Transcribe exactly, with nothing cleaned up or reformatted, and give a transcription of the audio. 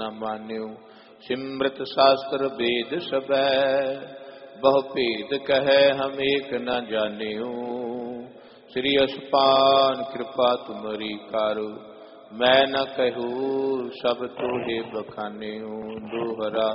न मान्यो। सिमृत शास्त्र वेद सबै, बहु भेद कहे हम एक न जान्यो। श्री असपान कृपा तुमरी कारु, मैं न कहूँ सब तोहे बखान्यो। दोहरा